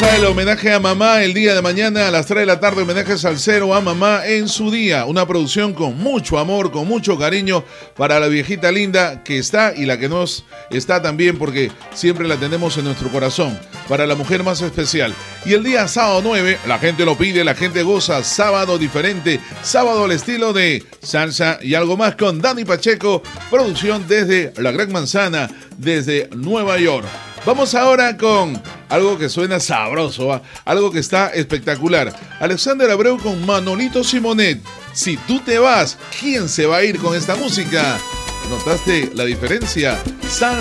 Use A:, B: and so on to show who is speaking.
A: Pausa el homenaje a mamá el día de mañana a las 3 de la tarde. Homenaje salsero a mamá en su día. Una producción con mucho amor, con mucho cariño para la viejita linda que está y la que nos está también, porque siempre la tenemos en nuestro corazón. Para la mujer más especial. Y el día sábado 9, la gente lo pide, la gente goza. Sábado diferente, sábado al estilo de salsa y algo más con Dani Pacheco. Producción desde la Gran Manzana, desde Nueva York. Vamos ahora con algo que suena sabroso, ¿eh? Algo que está espectacular. Alexander Abreu con Manolito Simonet. Si tú te vas, ¿quién se va a ir con esta música? ¿Notaste la diferencia?